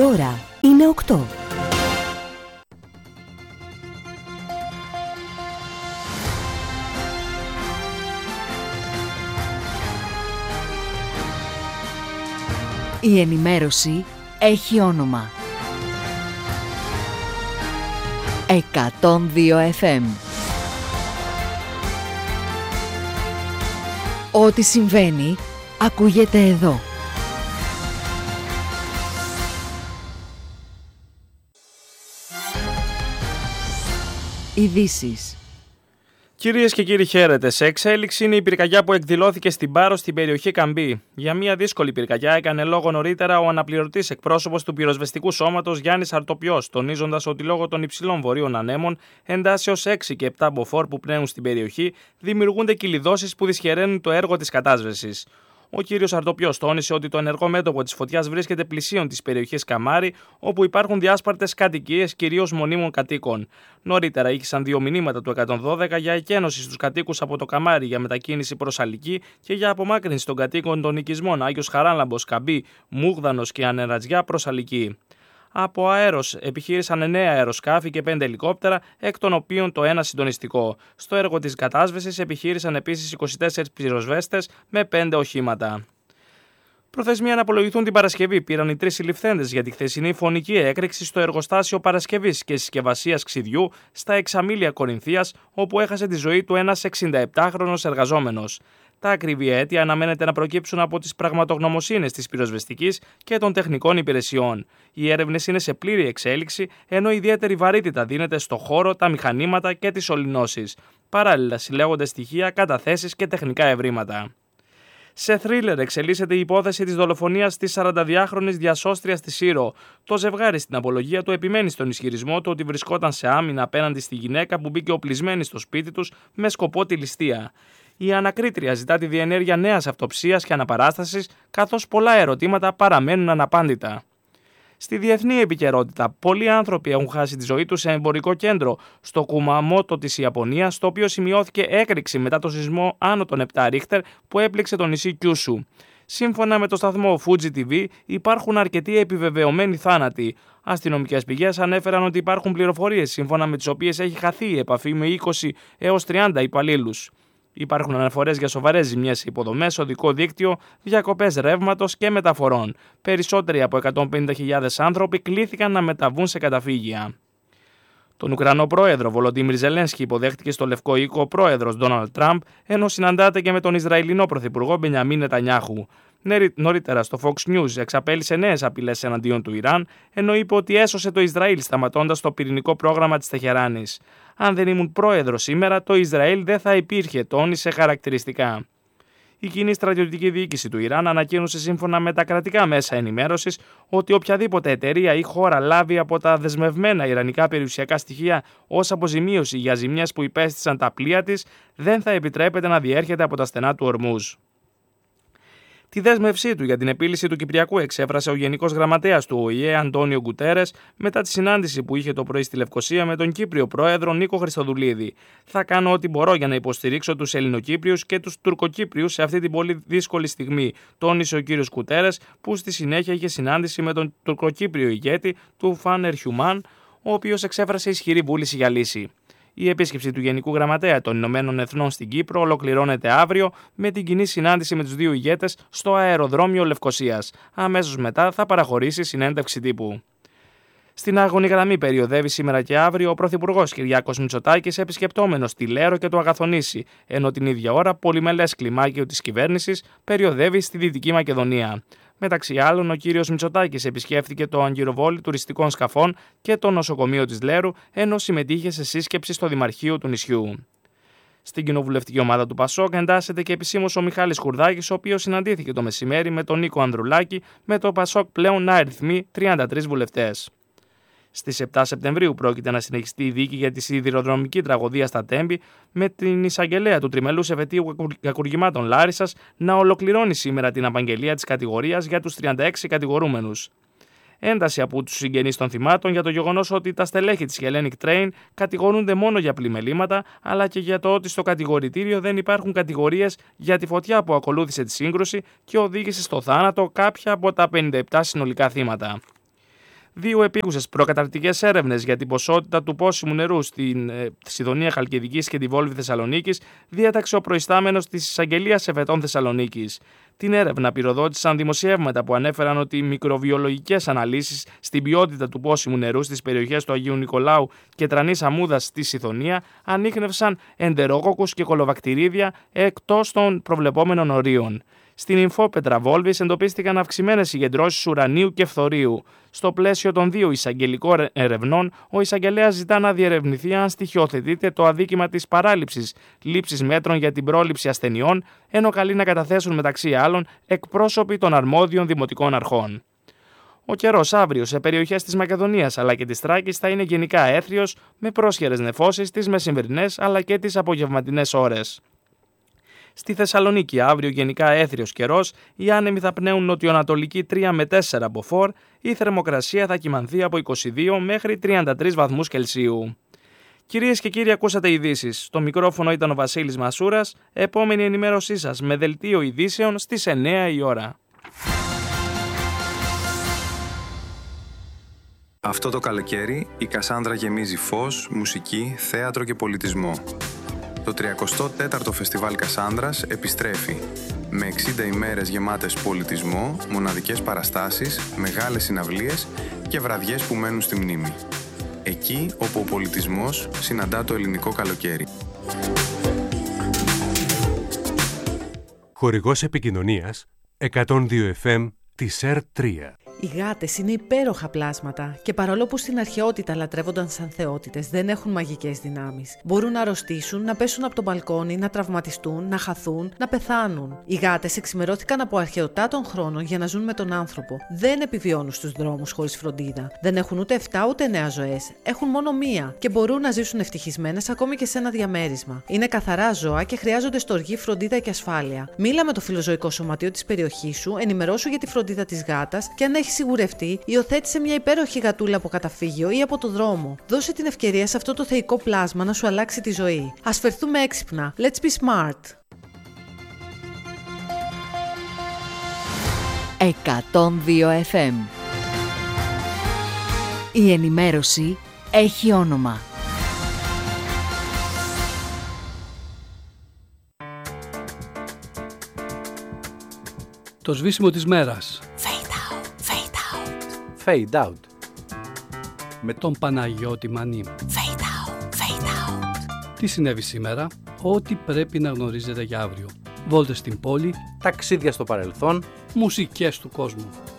Η ώρα είναι 8. Η ενημέρωση έχει όνομα. 102 FM. Ό,τι συμβαίνει, ακούγεται εδώ. Ειδήσεις. Κυρίες και κύριοι, χαίρετε. Σε εξέλιξη είναι η πυρκαγιά που εκδηλώθηκε στην Πάρο στην περιοχή Καμπή. Για μια δύσκολη πυρκαγιά έκανε λόγο νωρίτερα ο αναπληρωτής εκπρόσωπος του πυροσβεστικού σώματος Γιάννης Αρτοπιός, τονίζοντας ότι λόγω των υψηλών βορείων ανέμων, εντάσεως 6 και 7 μποφόρ που πνέουν στην περιοχή, δημιουργούνται κυλιδώσεις που δυσχεραίνουν το έργο της κατάσβεσης. Ο κύριος Αρτοπιός τόνισε ότι το ενεργό μέτωπο της φωτιάς βρίσκεται πλησίον της περιοχής Καμάρη, όπου υπάρχουν διάσπαρτες κατοικίες κυρίως μονίμων κατοίκων. Νωρίτερα ήχησαν 2 μηνύματα του 112 για εκένωση στους κατοίκους από το Καμάρι για μετακίνηση προς Αλική και για απομάκρυνση των κατοίκων των οικισμών Άγιος Χαράλαμπος, Καμπή, Μούγδανος και Ανερατζιά προς Αλική. Από αέρος επιχείρησαν 9 αεροσκάφη και 5 ελικόπτερα, εκ των οποίων το ένα συντονιστικό. Στο έργο της κατάσβεσης επιχείρησαν επίσης 24 πυροσβέστες με 5 οχήματα. Προθεσμία να απολογηθούν την Παρασκευή πήραν οι 3 συλληφθέντες για τη χθεσινή φωνική έκρηξη στο εργοστάσιο παρασκευής και συσκευασίας ξυδιού στα Εξαμήλια Κορινθίας, όπου έχασε τη ζωή του ένας 67χρονος εργαζόμενος. Τα ακριβή αίτια αναμένεται να προκύψουν από τις πραγματογνωμοσύνες της πυροσβεστικής και των τεχνικών υπηρεσιών. Οι έρευνες είναι σε πλήρη εξέλιξη, ενώ ιδιαίτερη βαρύτητα δίνεται στο χώρο, τα μηχανήματα και τις σωληνώσεις. Παράλληλα, συλλέγονται στοιχεία, καταθέσεις και τεχνικά ευρήματα. Σε θρίλερ εξελίσσεται η υπόθεση της δολοφονίας της 42χρονης διασώστριας της Σύρο. Το ζευγάρι στην απολογία του επιμένει στον ισχυρισμό του ότι βρισκόταν σε άμυνα απέναντι στη γυναίκα που μπήκε οπλισμένη στο σπίτι τους με σκοπό τη ληστεία. Η ανακρίτρια ζητά τη διενέργεια νέας αυτοψίας και αναπαράστασης, καθώς πολλά ερωτήματα παραμένουν αναπάντητα. Στη διεθνή επικαιρότητα, πολλοί άνθρωποι έχουν χάσει τη ζωή τους σε εμπορικό κέντρο στο Κουμαμότο της Ιαπωνίας, στο οποίο σημειώθηκε έκρηξη μετά το σεισμό άνω των 7 ρίχτερ που έπληξε το νησί Κιούσου. Σύμφωνα με το σταθμό Fuji TV, υπάρχουν αρκετοί επιβεβαιωμένοι θάνατοι. Αστυνομικές πηγές ανέφεραν ότι υπάρχουν πληροφορίες σύμφωνα με τις οποίες έχει χαθεί η επαφή με 20 έως 30 υπαλλήλους. Υπάρχουν αναφορές για σοβαρές ζημιές σε υποδομές, οδικό δίκτυο, διακοπές ρεύματος και μεταφορών. Περισσότεροι από 150.000 άνθρωποι κλήθηκαν να μεταβούν σε καταφύγια. Τον Ουκρανό πρόεδρο Βολοντίμιρ Ζελένσκι υποδέχτηκε στο Λευκό Οίκο ο πρόεδρος Ντόναλντ Τραμπ, ενώ συναντάται και με τον Ισραηλινό πρωθυπουργό Μπενιαμίν Νετανιάχου. Νωρίτερα στο Fox News εξαπέλυσε νέες απειλές εναντίον του Ιράν, ενώ είπε ότι έσωσε το Ισραήλ σταματώντας το πυρηνικό πρόγραμμα της Τεχεράνης. Αν δεν ήμουν πρόεδρος σήμερα, το Ισραήλ δεν θα υπήρχε, τόνισε χαρακτηριστικά. Η κοινή στρατιωτική διοίκηση του Ιράν ανακοίνωσε σύμφωνα με τα κρατικά μέσα ενημέρωσης ότι οποιαδήποτε εταιρεία ή χώρα λάβει από τα δεσμευμένα ιρανικά περιουσιακά στοιχεία ως αποζημίωση για ζημιές που υπέστησαν τα πλοία της δεν θα επιτρέπεται να διέρχεται από τα στενά του Ορμούζ. Τη δέσμευσή του για την επίλυση του Κυπριακού εξέφρασε ο Γενικός Γραμματέας του ΟΗΕ, Αντώνιο Γκουτέρες, μετά τη συνάντηση που είχε το πρωί στη Λευκοσία με τον Κύπριο Πρόεδρο Νίκο Χριστοδουλίδη. Θα κάνω ό,τι μπορώ για να υποστηρίξω τους Ελληνοκύπριους και τους Τουρκοκύπριους σε αυτή την πολύ δύσκολη στιγμή, τόνισε ο κύριος Γκουτέρες, που στη συνέχεια είχε συνάντηση με τον Τουρκοκύπριο ηγέτη του Φάνερ Χιουμάν, ο οποίος εξέφρασε ισχυρή βούληση για λύση. Η επίσκεψη του Γενικού Γραμματέα των Ηνωμένων Εθνών στην Κύπρο ολοκληρώνεται αύριο με την κοινή συνάντηση με τους δύο ηγέτες στο αεροδρόμιο Λευκοσίας. Αμέσως μετά θα παραχωρήσει συνέντευξη τύπου. Στην άγωνη γραμμή περιοδεύει σήμερα και αύριο ο Πρωθυπουργός Κυριάκος Μητσοτάκης, επισκεπτόμενος τη Λέρο και το Αγαθονήσι, ενώ την ίδια ώρα πολυμελές κλιμάκιο της κυβέρνησης περιοδεύει στη Δυτική Μακεδονία. Μεταξύ άλλων, ο κύριος Μητσοτάκης επισκέφθηκε το αγκυροβόλι τουριστικών σκαφών και το νοσοκομείο της Λέρου, ενώ συμμετείχε σε σύσκεψη στο Δημαρχείο του νησιού. Στην κοινοβουλευτική ομάδα του Πασόκ εντάσσεται και επισήμως ο Μιχάλης Χουρδάκης, ο οποίος συναντήθηκε το μεσημέρι με τον Νίκο Ανδρουλάκη, με το Πασόκ πλέον να αριθμεί 33 βουλευτές. Στις 7 Σεπτεμβρίου πρόκειται να συνεχιστεί η δίκη για τη σιδηροδρομική τραγωδία στα Τέμπη, με την εισαγγελέα του τριμελούς εφετείου κακουργημάτων Λάρισσας να ολοκληρώνει σήμερα την απαγγελία της κατηγορίας για τους 36 κατηγορούμενους. Ένταση από τους συγγενείς των θυμάτων για το γεγονός ότι τα στελέχη της Hellenic Train κατηγορούνται μόνο για πλημελήματα, αλλά και για το ότι στο κατηγορητήριο δεν υπάρχουν κατηγορίες για τη φωτιά που ακολούθησε τη σύγκρουση και οδήγησε στο θάνατο κάποια από τα 57 συνολικά θύματα. 2 επίκουσες προκαταρκτικές έρευνες για την ποσότητα του πόσιμου νερού στην Σιδωνία Χαλκιδικής και τη Βόλβη Θεσσαλονίκης διέταξε ο προϊστάμενος της Εισαγγελίας Εφετών Θεσσαλονίκης. Την έρευνα πυροδότησαν δημοσιεύματα που ανέφεραν ότι οι μικροβιολογικές αναλύσεις στην ποιότητα του πόσιμου νερού στις περιοχές του Αγίου Νικολάου και Τρανής Αμμούδας στη Σιδωνία ανίχνευσαν εντερόκοκκους και κολοβακτηρίδια εκτός των προβλεπόμενων ορίων. Στην Ινφόπετρα Βόλβης εντοπίστηκαν αυξημένες συγκεντρώσεις ουρανίου και φθορίου. Στο πλαίσιο των 2 εισαγγελικών ερευνών, ο εισαγγελέας ζητά να διερευνηθεί αν στοιχειοθετείται το αδίκημα της παράληψης λήψης μέτρων για την πρόληψη ασθενειών, ενώ καλεί να καταθέσουν μεταξύ άλλων εκπρόσωποι των αρμόδιων δημοτικών αρχών. Ο καιρός αύριο σε περιοχές της Μακεδονίας αλλά και της Θράκης θα είναι γενικά έθριος, με πρόσχερες νεφώσεις τις μεσημβρινές αλλά και τις απογευματινές ώρες. Στη Θεσσαλονίκη αύριο γενικά έθριος καιρός, οι άνεμοι θα πνέουν νοτιοανατολική 3 με 4 μποφόρ, η θερμοκρασία θα κυμανθεί από 22 μέχρι 33 βαθμούς Κελσίου. Κυρίες και κύριοι, ακούσατε ειδήσεις. Στο μικρόφωνο ήταν ο Βασίλης Μασούρας. Επόμενη ενημέρωσή σας με δελτίο ειδήσεων στις 9 η ώρα. Αυτό το καλοκαίρι η Κασάνδρα γεμίζει φως, μουσική, θέατρο και πολιτισμό. Το 34ο Φεστιβάλ Κασάνδρας επιστρέφει με 60 ημέρες γεμάτες πολιτισμό, μοναδικές παραστάσεις, μεγάλες συναυλίες και βραδιές που μένουν στη μνήμη. Εκεί όπου ο πολιτισμός συναντά το ελληνικό καλοκαίρι. Χορηγός επικοινωνίας 102 FM της ΕΡΤ3. Οι γάτες είναι υπέροχα πλάσματα και παρόλο που στην αρχαιότητα λατρεύονταν σαν θεότητες, δεν έχουν μαγικές δυνάμεις. Μπορούν να αρρωστήσουν, να πέσουν από το μπαλκόνι, να τραυματιστούν, να χαθούν, να πεθάνουν. Οι γάτες εξημερώθηκαν από αρχαιοτά των χρόνων για να ζουν με τον άνθρωπο. Δεν επιβιώνουν στους δρόμους χωρίς φροντίδα. Δεν έχουν ούτε 7 ούτε 9 ζωές. Έχουν μόνο μία και μπορούν να ζήσουν ευτυχισμένες ακόμη και σε ένα διαμέρισμα. Είναι καθαρά ζώα και χρειάζονται στοργή, φροντίδα και ασφάλεια. Μίλα με το φιλοζωικό σωματείο της περιοχής σου, ενημερώσου για τη φροντίδα της γάτας και αν έχει σιγουρευτεί, υιοθέτησε μια υπέροχη γατούλα από καταφύγιο ή από το δρόμο. Δώσε την ευκαιρία σε αυτό το θεϊκό πλάσμα να σου αλλάξει τη ζωή. Ας φερθούμε έξυπνα. Let's be smart. 102 FM. Η ενημέρωση έχει όνομα. Το σβήσιμο της μέρας. Fade out. Με τον Παναγιώτη Μανή. Fade out. Τι συνέβη σήμερα? Ό,τι πρέπει να γνωρίζετε για αύριο. Βόλτες στην πόλη. Ταξίδια στο παρελθόν. Μουσικές του κόσμου.